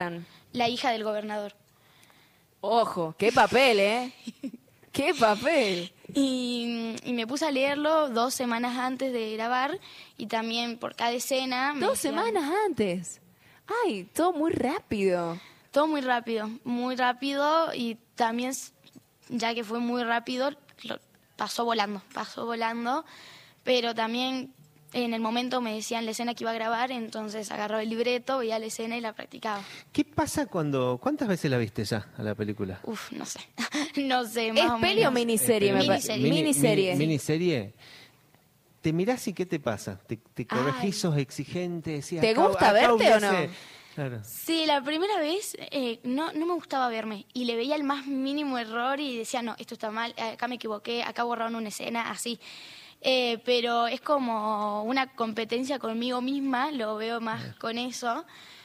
La hija del gobernador. Ojo, qué papel, ¿eh? ¡Qué papel! Y me puse a leerlo 2 semanas antes de grabar y también por cada escena... 2 semanas antes. Ay, todo muy rápido. Todo muy rápido y también, ya que fue muy rápido, pasó volando, pero también en el momento me decían la escena que iba a grabar, entonces agarraba el libreto, veía la escena y la practicaba. ¿Qué pasa ¿cuántas veces la viste ya a la película? No sé, no sé, más ¿Es o peli o menos. miniserie? Miniserie. ¿Miniserie? ¿Te mirás y qué te pasa? ¿Te corregís, sos exigente? Decís, ¿Te gusta verte o no? Claro. Sí, la primera vez no me gustaba verme y le veía el más mínimo error y decía, no, esto está mal, acá me equivoqué, acá borraron una escena, así. Pero es como una competencia conmigo misma, lo veo más con eso.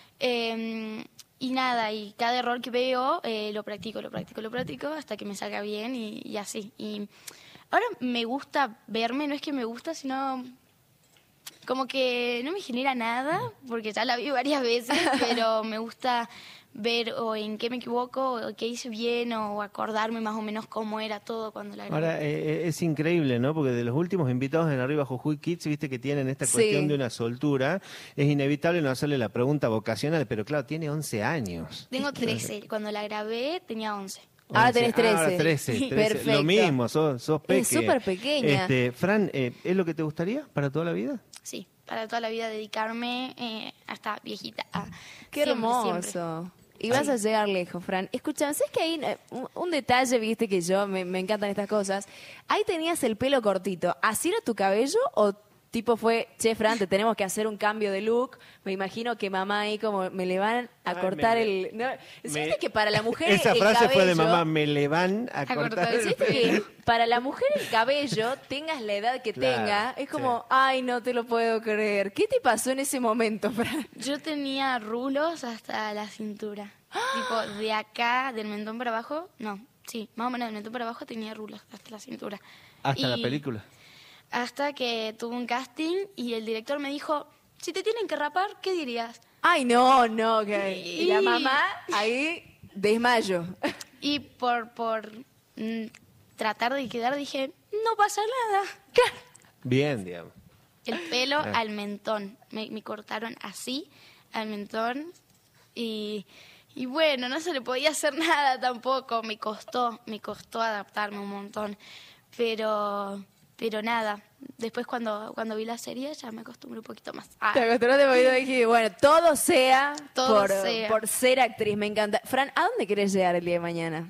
Y nada, y cada error que veo lo practico hasta que me salga bien y así. Y ahora me gusta verme, no es que me gusta, sino como que no me genera nada, porque ya la vi varias veces, pero me gusta ver o en qué me equivoco, o qué hice bien, o acordarme más o menos cómo era todo cuando la grabé. Ahora, es increíble, ¿no? Porque de los últimos invitados en Arriba Jujuy Kids, viste que tienen esta cuestión de una soltura. Es inevitable no hacerle la pregunta vocacional, pero claro, tiene 11 años. Tengo 13. Cuando la grabé tenía 11. Ahora tenés 13. Ahora 13. Perfecto. Lo mismo, sos peque. Es súper pequeña. Fran, ¿es lo que te gustaría para toda la vida? Sí, para toda la vida dedicarme hasta viejita. Qué Siempre, hermoso. siempre. Y vas a llegar lejos, Fran. Escuchame, ¿sabes que hay un detalle, viste, que yo me encantan estas cosas? Ahí tenías el pelo cortito. ¿Así era tu cabello o tipo fue, che, Fran, te tenemos que hacer un cambio de look? Me imagino que mamá ahí como me le van a cortar el... ¿no? ¿Viste que para la mujer esa el frase cabello, fue de mamá, me le van a cortar el ¿viste pelo? que para la mujer el cabello, tengas la edad que Claro, tenga, es como, ay, no te lo puedo creer. ¿Qué te pasó en ese momento, Fran? Yo tenía rulos hasta la cintura. Tipo, de acá, del mentón para abajo, no, sí, más o menos del mentón para abajo tenía rulos hasta la cintura. Hasta la película. Hasta que tuve un casting y el director me dijo, si te tienen que rapar, ¿qué dirías? Ay, no, y la mamá ahí desmayo. Y por tratar de quedar dije, no pasa nada. Bien, digamos. El pelo al mentón, me cortaron así, al mentón, y bueno, no se le podía hacer nada tampoco, me costó adaptarme un montón, pero nada, después cuando vi la serie ya me acostumbré un poquito más. Te acostumbraste un poquito y dije, bueno, todo sea sea. por ser actriz, me encanta. Fran, ¿a dónde querés llegar el día de mañana?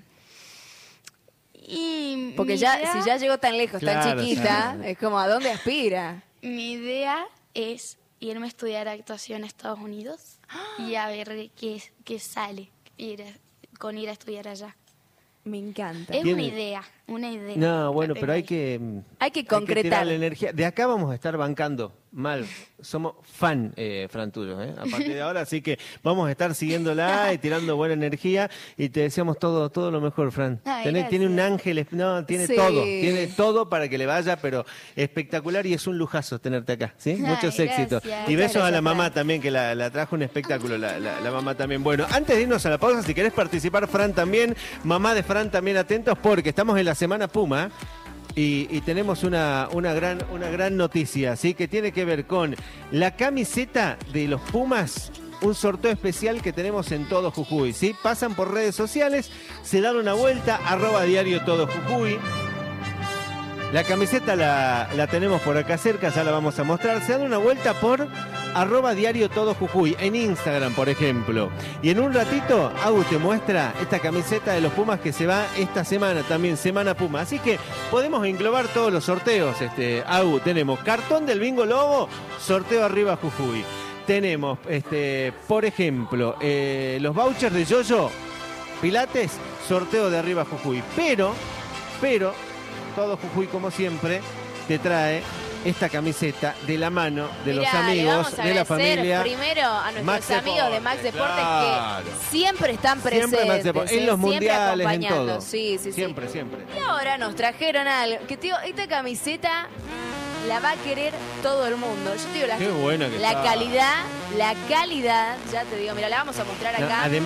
Y porque si ya llegó tan lejos, tan chiquita, es como, ¿a dónde aspira? Mi idea es irme a estudiar actuación a Estados Unidos y a ver qué sale con ir a estudiar allá. Me encanta. Es una idea. No, bueno, pero hay que concretar. Tirar la energía. De acá vamos a estar bancando mal. Somos fan, Fran, tuyo, a partir de ahora, así que vamos a estar siguiéndola y tirando buena energía y te deseamos todo lo mejor, Fran. Tiene un ángel, tiene todo para que le vaya, pero espectacular y es un lujazo tenerte acá, ¿sí? Muchos éxitos. Y besos a la mamá también, que la trajo un espectáculo, la mamá también. Bueno, antes de irnos a la pausa, si querés participar, Fran también, mamá de Fran también, atentos, porque estamos en la Semana Puma. Y tenemos una gran noticia, ¿sí? Que tiene que ver con la camiseta de los Pumas, un sorteo especial que tenemos en todo Jujuy, ¿sí? Pasan por redes sociales, se dan una vuelta, @diario todo Jujuy. La camiseta la tenemos por acá cerca, ya la vamos a mostrar. Se dan una vuelta por @diario todo Jujuy, en Instagram, por ejemplo. Y en un ratito, Agu te muestra esta camiseta de los Pumas que se va esta semana también, Semana Puma. Así que podemos englobar todos los sorteos, Agu. Tenemos cartón del Bingo Lobo, sorteo Arriba Jujuy. Tenemos, por ejemplo, los vouchers de Yoyo Pilates, sorteo de Arriba Jujuy. Pero, todo Jujuy, como siempre, te trae esta camiseta de la mano de los amigos, de la familia. Primero a nuestros amigos de Max Deportes, claro, que siempre están presentes. Siempre Max Deportes, en los mundiales, en todo. Sí. Siempre. Y ahora nos trajeron algo, que te digo, esta camiseta la va a querer todo el mundo. Yo te digo, Qué buena que la está. calidad, ya te digo, mira, la vamos a mostrar No, acá.